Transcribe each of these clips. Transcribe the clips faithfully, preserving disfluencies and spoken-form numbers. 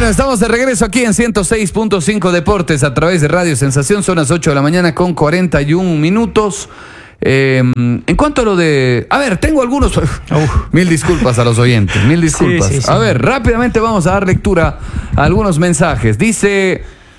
Bueno, estamos de regreso aquí en ciento seis punto cinco Deportes a través de Radio Sensación. Son las ocho de la mañana con cuarenta y un minutos. Eh, en cuanto a lo de... A ver, tengo algunos... Uf, mil disculpas a los oyentes, mil disculpas. Sí, sí, sí. A ver, rápidamente vamos a dar lectura a algunos mensajes. Dice...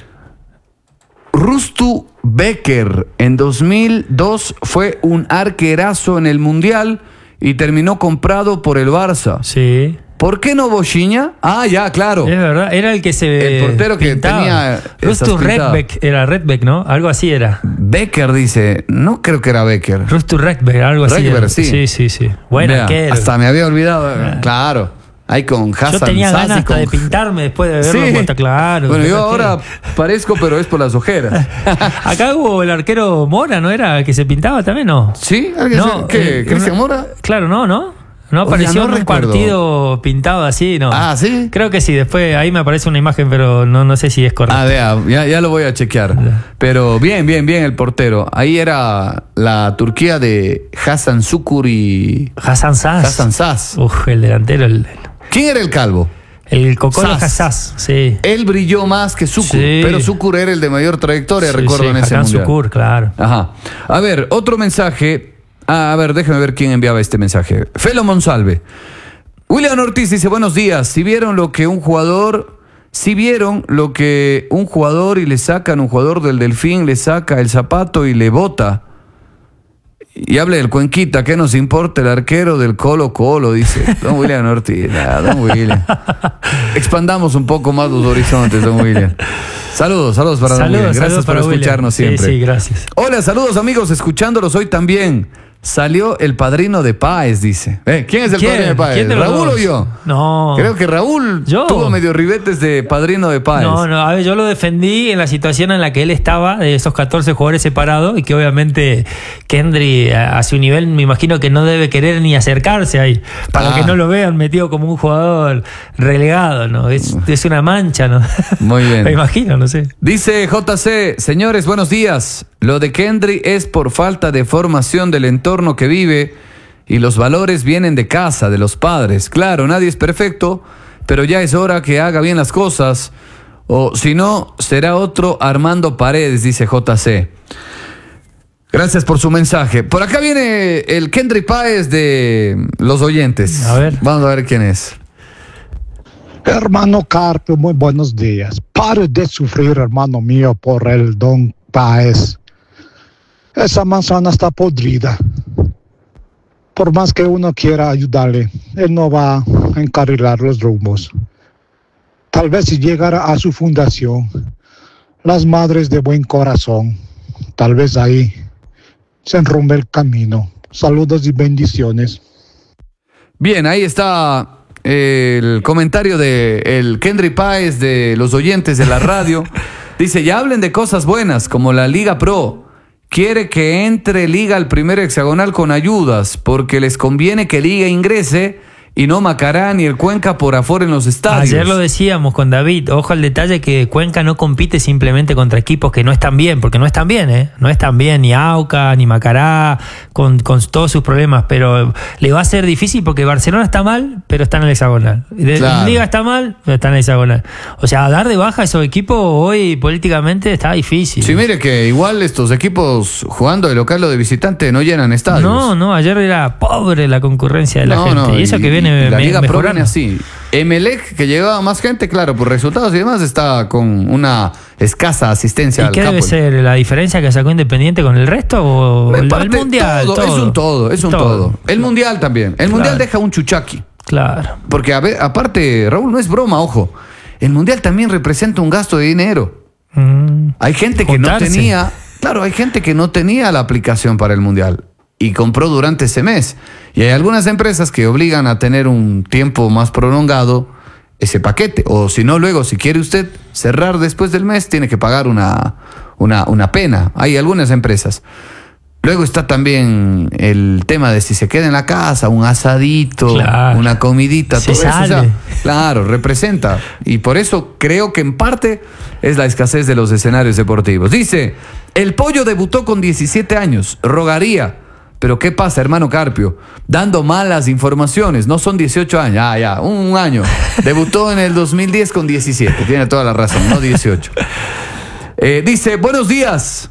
Rustu Becker en dos mil dos fue un arquerazo en el Mundial y terminó comprado por el Barça. Sí. ¿Por qué no Boschiña? Ah, ya, claro. Es verdad, era el que se... El portero que pintaba. tenía... Rustu Redbeck, era Redbeck, ¿no? Algo así era. Becker dice, no creo que era Becker. Rustu Redbeck, algo así. Redbeck, sí. Sí, sí, sí. Bueno, Vea, hasta me había olvidado. Ah. Claro. Ahí con Hassan. Yo tenía Sassi, ganas hasta con... de pintarme después de verlo. Sí. Está claro. Bueno, yo ahora parezco, pero es por las ojeras. Acá hubo el arquero Mora, ¿no era? Que se pintaba también, ¿no? ¿Sí? ¿Alguien no, se... ¿Qué? Eh, ¿Cristian Mora? Claro, no, ¿no? No apareció en un partido pintado así, ¿no? Ah, ¿sí? Creo que sí, después ahí me aparece una imagen, pero no, no sé si es correcto. Ah, vea, ya, ya lo voy a chequear. Pero bien, bien, bien el portero. Ahí era la Turquía de Hasan Şükür y... Hasan Sas. Hasan Sas. Uf, el delantero. El... ¿Quién era el calvo? El Cocolo Hassas, sí. Él brilló más que Şükür, sí. Pero Şükür era el de mayor trayectoria, sí, recuerdo sí, en ese mundial. Şükür, claro. Ajá. A ver, otro mensaje... Ah, a ver, déjame ver quién enviaba este mensaje. Felo Monsalve. William Ortiz dice, buenos días. Si vieron lo que un jugador, si vieron lo que un jugador y le sacan, un jugador del Delfín le saca el zapato y le bota. Y hable del Cuenquita, ¿qué nos importa el arquero del Colo Colo? Dice don William Ortiz. Nah, don William. Expandamos un poco más los horizontes, don William. Saludos, saludos para saludos, don William. Gracias saludos por escucharnos William. siempre. Sí, sí, gracias. Hola, saludos amigos, escuchándolos hoy también. Salió el padrino de Páez, dice. ¿Eh? ¿Quién es el ¿Quién? padrino de Páez? ¿Quién de ¿Raúl dos? o yo? No. Creo que Raúl ¿Yo? tuvo medio ribetes de padrino de Páez. No, no, a ver, yo lo defendí en la situación en la que él estaba, de esos catorce jugadores separados, y que obviamente Kendry a, a su nivel me imagino que no debe querer ni acercarse ahí, para ah. que no lo vean metido como un jugador relegado, ¿no? Es, es una mancha, ¿no? Muy bien. Me imagino, no sé. Dice J C, señores, buenos días. Lo de Kendry es por falta de formación del entorno que vive y los valores vienen de casa, de los padres. Claro, nadie es perfecto, pero ya es hora que haga bien las cosas o si no, será otro Armando Paredes, dice J C. Gracias por su mensaje. Por acá viene el Kendry Páez de los oyentes. A ver. Vamos a ver quién es. Hermano Carpio, muy buenos días. Pare de sufrir, hermano mío, por el don Páez. Esa manzana está podrida. Por más que uno quiera ayudarle, él no va a encarrilar los rumbos. Tal vez si llegara a su fundación, las madres de buen corazón, tal vez ahí se enrumbe el camino. Saludos y bendiciones. Bien, ahí está el comentario de el Kendry Páez de los oyentes de la radio. Dice, ya hablen de cosas buenas como la Liga Pro. Quiere que entre Liga al primer hexagonal con ayudas, porque les conviene que Liga ingrese y no Macará ni el Cuenca por afuera en los estadios. Ayer lo decíamos con David, ojo al detalle que Cuenca no compite simplemente contra equipos que no están bien, porque no están bien, ¿eh? No están bien ni Auca, ni Macará, con, con todos sus problemas, pero le va a ser difícil porque Barcelona está mal, pero está en el hexagonal. De, claro. Liga está mal, pero está en el hexagonal. O sea, dar de baja a esos equipos hoy políticamente está difícil. Sí, mire que igual estos equipos jugando de local o de visitante no llenan estadios. No, no, ayer era pobre la concurrencia de la no, gente. No, y eso y, que viene la me, Liga Pro mejorando. viene así. Emelec, que llegaba más gente, claro, por resultados y demás, está con una escasa asistencia ¿Y al qué campo. debe ser? ¿La diferencia que sacó Independiente con el resto? ¿O el, parte, el Mundial? Todo, todo. Es un todo, es un todo. todo. El claro. Mundial también. El claro. Mundial deja un chuchaqui. Claro. Porque a ver, aparte, Raúl, no es broma, ojo. El Mundial también representa un gasto de dinero. Mm. Hay gente que Juntarse. no tenía... Claro, hay gente que no tenía la aplicación para el Mundial y compró durante ese mes. Y hay algunas empresas que obligan a tener un tiempo más prolongado ese paquete. O si no, luego, si quiere usted cerrar después del mes, tiene que pagar una, una, una pena. Hay algunas empresas. Luego está también el tema de si se queda en la casa, un asadito, claro. una comidita, se todo sale. eso. O sea, claro, representa. Y por eso creo que en parte es la escasez de los escenarios deportivos. Dice, el Pollo debutó con diecisiete años, rogaría Pero ¿qué pasa, hermano Carpio? Dando malas informaciones. No son dieciocho años. Ah, ya, un, un año. Debutó en el dos mil diez con diecisiete. Tiene toda la razón, no dieciocho. Eh, dice, buenos días.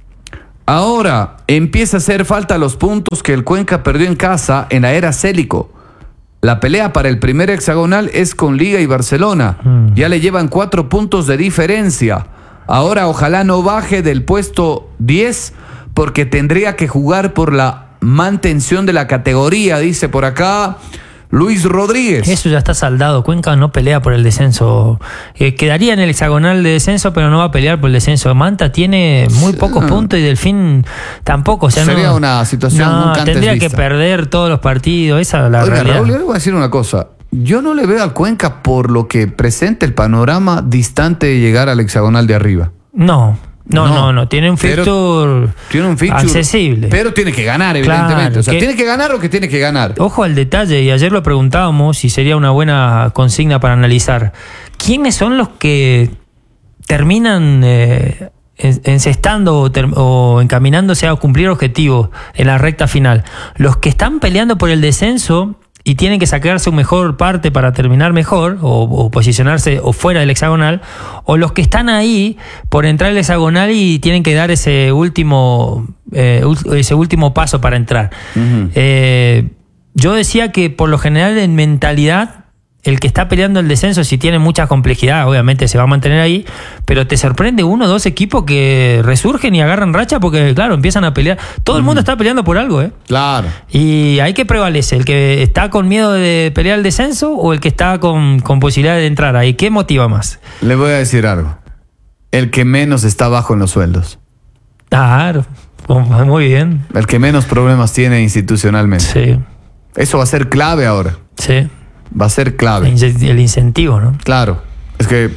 Ahora empieza a hacer falta los puntos que el Cuenca perdió en casa en la era Célico. La pelea para el primer hexagonal es con Liga y Barcelona. Mm. Ya le llevan cuatro puntos de diferencia. Ahora ojalá no baje del puesto diez porque tendría que jugar por la mantención de la categoría, dice por acá Luis Rodríguez. Eso ya está saldado. Cuenca no pelea por el descenso. Eh, quedaría en el hexagonal de descenso, pero no va a pelear por el descenso. Manta tiene muy pocos puntos y Delfín tampoco. O sea, sería no, una situación no, nunca antes tendría vista. que perder todos los partidos. Esa es la Oiga, realidad. Raúl, yo le voy a decir una cosa. Yo no le veo al Cuenca por lo que presenta el panorama distante de llegar al hexagonal de arriba. No. No, no, no, no, tiene un fixture, tiene un fixture accesible. Pero tiene que ganar, evidentemente. Claro, o sea, que, tiene que ganar lo que tiene que ganar. Ojo al detalle, y ayer lo preguntábamos y sería una buena consigna para analizar. ¿Quiénes son los que terminan eh, encestando o, ter, o encaminándose a cumplir objetivos en la recta final? ¿Los que están peleando por el descenso y tienen que sacarse un mejor parte para terminar mejor o, o posicionarse o fuera del hexagonal, o los que están ahí por entrar al hexagonal y tienen que dar ese último eh, ese último paso para entrar? Uh-huh. eh, yo decía que por lo general en mentalidad el que está peleando el descenso, si tiene mucha complejidad, obviamente se va a mantener ahí, pero te sorprende uno o dos equipos que resurgen y agarran racha porque, claro, empiezan a pelear. Todo el mundo está peleando por algo, ¿eh? Claro. Y hay que prevalece, el que está con miedo de pelear el descenso o el que está con, con posibilidad de entrar ahí. ¿Qué motiva más? Le voy a decir algo. El que menos está bajo en los sueldos. Claro, muy bien. El que menos problemas tiene institucionalmente. Sí. Eso va a ser clave ahora. Sí. Va a ser clave. El incentivo, ¿no? Claro. Es que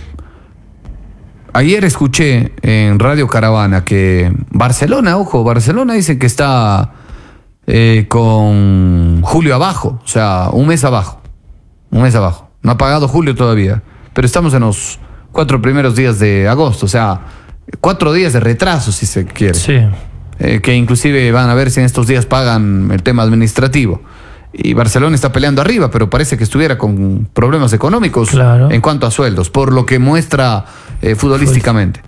ayer escuché en Radio Caravana que Barcelona, ojo, Barcelona dice que está eh, con Julio abajo. O sea, un mes abajo. Un mes abajo. No ha pagado Julio todavía. Pero estamos en los cuatro primeros días de agosto. O sea, cuatro días de retraso, si se quiere. Sí. Eh, que inclusive van a ver si en estos días pagan el tema administrativo. Y Barcelona está peleando arriba, pero parece que estuviera con problemas económicos, claro, en cuanto a sueldos, por lo que muestra eh, futbolísticamente.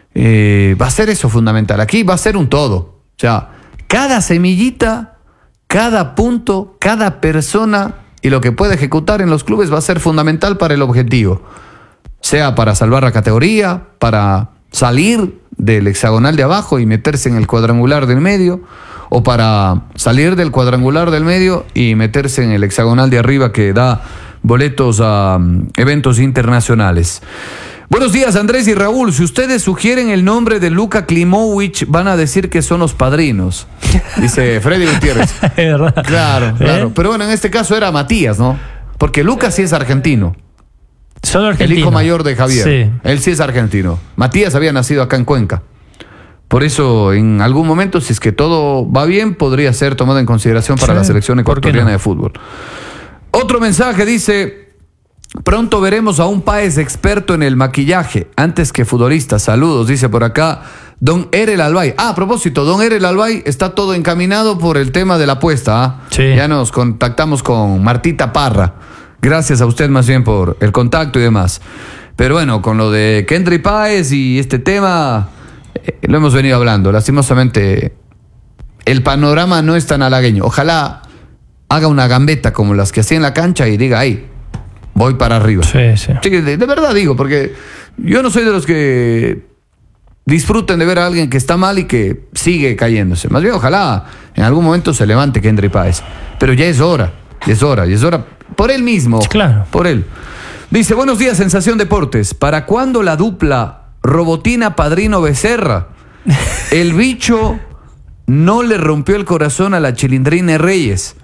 Eh, va a ser eso fundamental. Aquí va a ser un todo. O sea, cada semillita, cada punto, cada persona y lo que puede ejecutar en los clubes va a ser fundamental para el objetivo. Sea para salvar la categoría, para salir del hexagonal de abajo y meterse en el cuadrangular del medio, o para salir del cuadrangular del medio y meterse en el hexagonal de arriba que da boletos a um, eventos internacionales. Buenos días, Andrés y Raúl. Si ustedes sugieren el nombre de Luka Klimovic, van a decir que son los padrinos, dice Freddy Gutiérrez. Es verdad. Claro, claro. ¿Eh? Pero bueno, en este caso era Matías, ¿no? Porque Lucas sí es argentino. Solo argentino. El hijo mayor de Javier. Sí. Él sí es argentino. Matías había nacido acá en Cuenca. Por eso, en algún momento, si es que todo va bien, podría ser tomado en consideración para sí, la selección ecuatoriana no? de fútbol. Otro mensaje dice: pronto veremos a un Páez experto en el maquillaje, antes que futbolista. Saludos, dice por acá Don Erel Albay. Ah, a propósito, Don Erel Albay, está todo encaminado por el tema de la apuesta. ¿ah? Sí. Ya nos contactamos con Martita Parra. Gracias a usted más bien por el contacto y demás. Pero bueno, con lo de Kendry Páez y este tema... lo hemos venido hablando. Lastimosamente el panorama no es tan halagueño. Ojalá haga una gambeta como las que hacía en la cancha y diga, ahí voy para arriba. Sí, sí. Sí, de, de verdad digo, porque yo no soy de los que disfruten de ver a alguien que está mal y que sigue cayéndose. Más bien, ojalá en algún momento se levante Kendry Páez. Pero ya es hora, ya es hora, ya es hora por él mismo. Claro. Por él. Dice, buenos días, Sensación Deportes. ¿Para cuándo la dupla Robotina Padrino Becerra? El bicho no le rompió el corazón a la Chilindrina Reyes.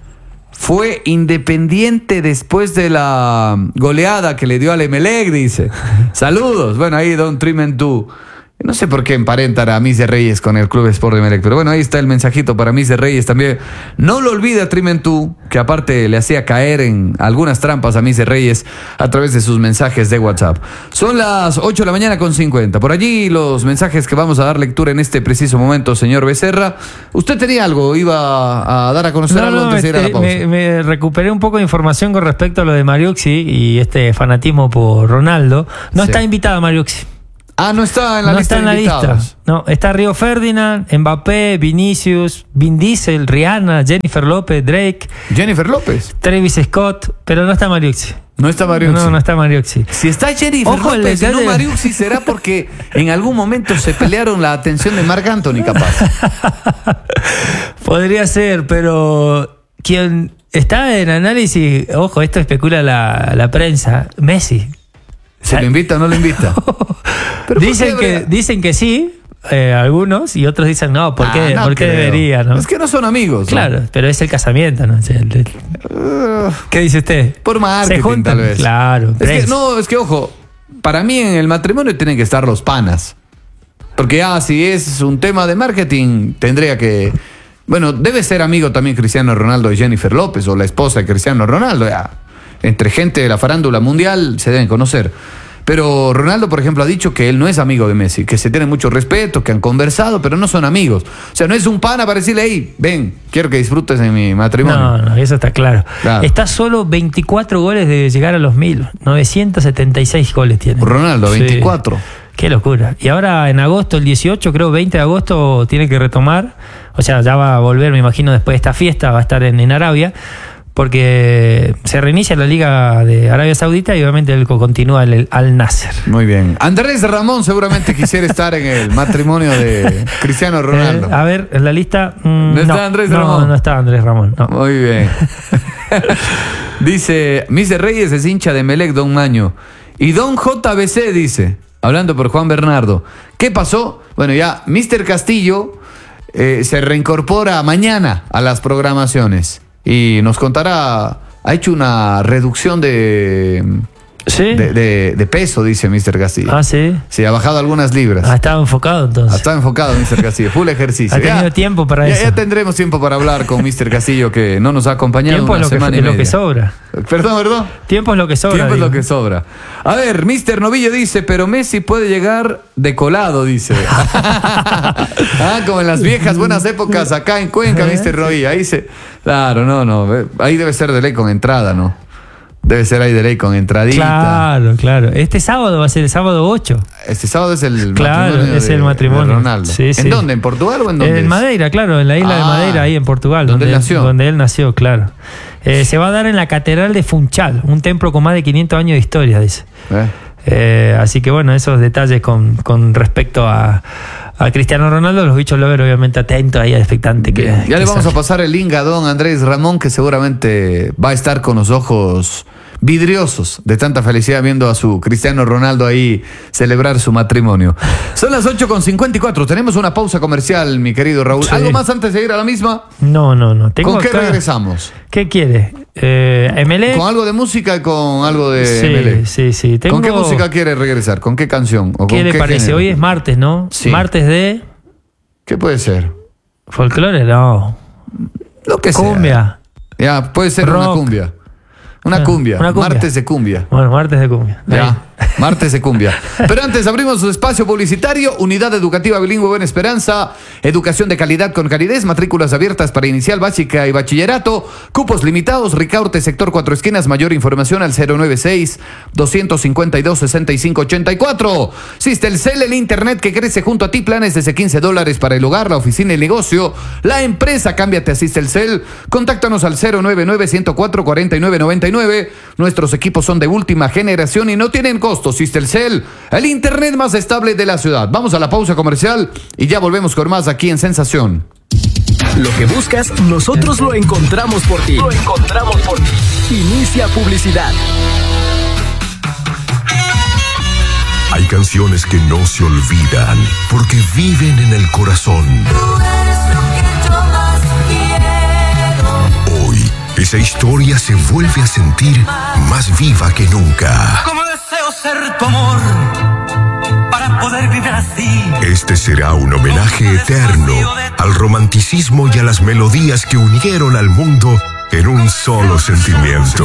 Fue independiente después de la goleada que le dio al Emelec, dice. Saludos. Bueno, ahí Don Trimentú No sé por qué emparentan a Mise Reyes con el Club Sport de Emelec, pero bueno, ahí está el mensajito para Mise Reyes también. No lo olvide a Trimentú, que aparte le hacía caer en algunas trampas a Mise Reyes a través de sus mensajes de WhatsApp. Son las ocho de la mañana con cincuenta. Por allí los mensajes que vamos a dar lectura en este preciso momento, señor Becerra. ¿Usted tenía algo? ¿Iba a dar a conocer no, algo no, antes este, de ir a la pausa? Me, me recuperé un poco de información con respecto a lo de Mariucci y este fanatismo por Ronaldo. No sí. está invitada Mariucci. Ah, no está en la no lista está en de la lista. No, está Río Ferdinand, Mbappé, Vinicius, Vin Diesel, Rihanna, Jennifer López, Drake. Jennifer López. Travis Scott, pero no está Mariucci. No está Mariucci. No, no está Mariucci. Si está Jennifer Ojo, López y no de... Mariucci, será porque en algún momento se pelearon la atención de Marc Anthony, capaz. Podría ser, pero quien está en análisis, ojo, esto especula la, la prensa, Messi. ¿Se lo invita o no lo invita? Dicen que, dicen que sí, eh, algunos, y otros dicen no, ¿por qué, ah, no ¿por qué debería? ¿no? Es que no son amigos. Claro, ¿no? Pero es el casamiento, ¿no? El, el, uh, ¿Qué dice usted? Por marketing, ¿se juntan? Tal vez. Claro. Es que, no, es que ojo, para mí en el matrimonio tienen que estar los panas. Porque ah, si es un tema de marketing, tendría que... Bueno, debe ser amigo también Cristiano Ronaldo y Jennifer López, o la esposa de Cristiano Ronaldo, ya. Entre gente de la farándula mundial se deben conocer. Pero Ronaldo, por ejemplo, ha dicho que él no es amigo de Messi, que se tienen mucho respeto, que han conversado, pero no son amigos. O sea, no es un pana para decirle, hey, ven, quiero que disfrutes de mi matrimonio. No, no, eso está claro. claro. Está solo veinticuatro goles de llegar a los mil. novecientos setenta y seis goles tiene. Ronaldo, veinticuatro. Sí. Qué locura. Y ahora en agosto, el dieciocho, creo, veinte de agosto, tiene que retomar. O sea, ya va a volver, me imagino, después de esta fiesta, va a estar en, en Arabia. Porque se reinicia la Liga de Arabia Saudita y obviamente él continúa el, el Al Nasser. Muy bien. Andrés Ramón seguramente quisiera estar en el matrimonio de Cristiano Ronaldo. Eh, a ver, en la lista... Mmm, ¿No está no, Andrés no, Ramón? No, no está Andrés Ramón. No. Muy bien. Dice, Mise Reyes es hincha de Emelec, Don Maño. Y Don J B C dice, hablando por Juan Bernardo, ¿qué pasó? Bueno, ya mister Castillo eh, se reincorpora mañana a las programaciones. Y nos contará, ha hecho una reducción de, ¿sí? de, de, de peso, dice mister Castillo. Ah, sí. Sí, ha bajado algunas libras. Ha estado enfocado entonces. Ha estado enfocado mister Castillo, full ejercicio. Ha tenido ya, tiempo para ya, eso. Ya tendremos tiempo para hablar con mister Castillo, que no nos ha acompañado tiempo una es lo semana que, y media. lo que sobra. Perdón, perdón. Tiempo es lo que sobra. Tiempo digo. es lo que sobra. A ver, mister Novillo dice, pero Messi puede llegar de colado, dice. Ah, como en las viejas buenas épocas acá en Cuenca, mister Novillo. Ahí se... Claro, no, no. Ahí debe ser de ley con entrada, ¿no? Debe ser ahí de ley con entradita. Claro, claro. Este sábado va a ser el sábado ocho. Este sábado es el claro, matrimonio es de, el matrimonio de Ronaldo. Sí, ¿En sí. dónde? ¿En Portugal o en dónde? En es? Madeira, claro, en la isla ah, de Madeira, ahí en Portugal. ¿Donde donde él nació? Donde él nació, claro. Eh, se va a dar en la Catedral de Funchal, un templo con más de quinientos años de historia, dice. Eh. Eh, así que bueno, esos detalles con, con respecto a, a Cristiano Ronaldo, los bichos lovers obviamente atentos ahí, expectante que, ya que le vamos sale. a pasar el link a don Andrés Ramón, que seguramente va a estar con los ojos vidriosos de tanta felicidad viendo a su Cristiano Ronaldo ahí celebrar su matrimonio. Son las ocho con cincuenta y cuatro, tenemos una pausa comercial, mi querido Raúl. Sí. ¿Algo más antes de ir a la misma? No, no, no. Tengo ¿Con qué acá... regresamos? ¿Qué quiere? Eh, Emelec. ¿Con algo de música y con algo de sí, Emelec? Sí, sí. Tengo... ¿Con qué música quiere regresar? ¿Con qué canción? ¿O ¿Qué con le qué parece? género? Hoy es martes, ¿no? Sí. Martes de... ¿Qué puede ser? Folclore, no. Lo que cumbia. Sea. Ya, puede ser rock. una cumbia. Una cumbia. una cumbia. Martes de cumbia. Bueno, martes de cumbia. Ya, martes de cumbia. Pero antes abrimos su espacio publicitario. Unidad Educativa Bilingüe Buena Esperanza. Educación de calidad con calidez. Matrículas abiertas para inicial, básica y bachillerato. Cupos limitados. Ricaurte, sector Cuatro Esquinas. Mayor información al cero nueve seis, dos cinco dos, seis cinco ocho cuatro. Sistelcel, el internet que crece junto a ti. Planes desde quince dólares para el hogar, la oficina y el negocio. La empresa, cámbiate a Sistelcel. Contáctanos al cero nueve nueve, uno cero cuatro, cuatro nueve nueve nueve. Nuestros equipos son de última generación y no tienen costos. Sistelcel, el internet más estable de la ciudad. Vamos a la pausa comercial y ya volvemos con más aquí en Sensación. Lo que buscas, nosotros lo encontramos por ti. Lo encontramos por ti. Inicia publicidad. Hay canciones que no se olvidan porque viven en el corazón. Hoy, esa historia se vuelve a sentir más viva que nunca. Como deseo ser tu amor para poder vivir así. Este será un homenaje eterno al romanticismo y a las melodías que unieron al mundo en un solo sentimiento.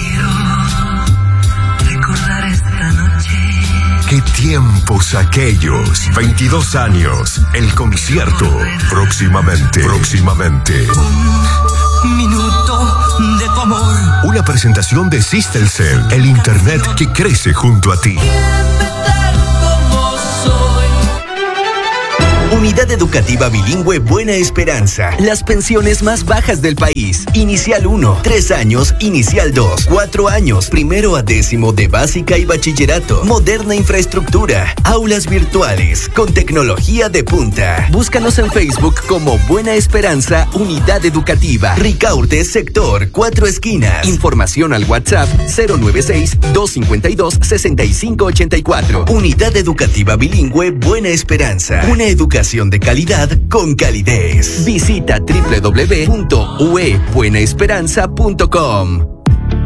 Quiero recordar esta noche. ¡Qué tiempos aquellos! veintidós años, el concierto. Próximamente, próximamente. Un minuto de tu amor. Una presentación de Systelcel, el internet que crece junto a ti. Unidad Educativa Bilingüe Buena Esperanza. Las pensiones más bajas del país. Inicial uno, tres años, Inicial dos, cuatro años, primero a décimo de básica y bachillerato. Moderna infraestructura, aulas virtuales, con tecnología de punta. Búscanos en Facebook como Buena Esperanza Unidad Educativa. Ricaurte, sector Cuatro Esquinas. Información al WhatsApp cero nueve seis, dos cinco dos, seis cinco ocho cuatro. Unidad Educativa Bilingüe Buena Esperanza. Una educación de calidad con calidez. Visita doble u doble u doble u punto u e buena esperanza punto com.